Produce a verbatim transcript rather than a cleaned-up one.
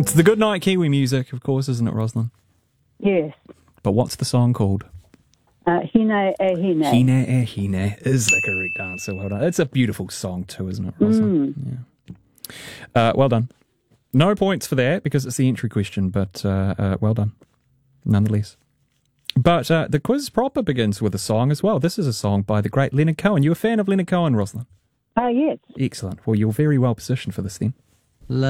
It's the Goodnight Kiwi music, of course, isn't it, Rosalind? Yes. But what's the song called? Uh, Hine e Hine. Hine e Hine is the correct answer. Well done. It's a beautiful song too, isn't it, Rosalind? Mm. Yeah. Uh, well done. No points for that because it's the entry question, but uh, uh, well done, nonetheless. But uh, the quiz proper begins with a song as well. This is a song by the great Leonard Cohen. You a fan of Leonard Cohen, Rosalind? Oh, yes. Excellent. Well, you're very well positioned for this then.